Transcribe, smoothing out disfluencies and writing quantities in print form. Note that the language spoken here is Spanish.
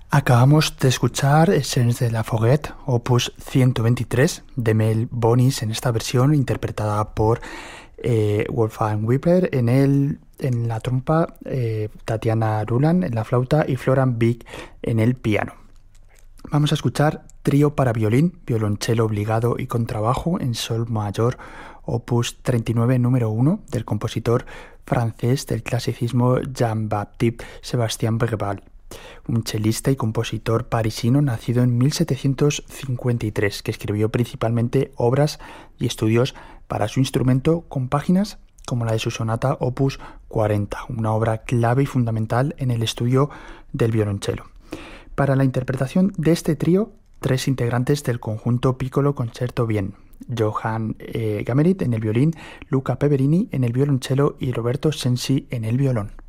Acabamos de escuchar Scènes de la Foguette, opus 123, de Mel Bonis en esta versión interpretada por Wolfgang Wipler en la trompa, Tatiana Ruland en la flauta y Florian Wieck en el piano. Vamos a escuchar Trío para violín, violonchelo obligado y contrabajo en sol mayor, opus 39 número 1 del compositor francés del clasicismo Jean-Baptiste Sébastien Breval, un chelista y compositor parisino nacido en 1753, que escribió principalmente obras y estudios para su instrumento con páginas como la de su sonata opus 40, una obra clave y fundamental en el estudio del violonchelo. Para la interpretación de este trío, 3 integrantes del conjunto Piccolo Concerto Bien: Johann Gamerit en el violín, Luca Peverini en el violonchelo y Roberto Sensi en el violón.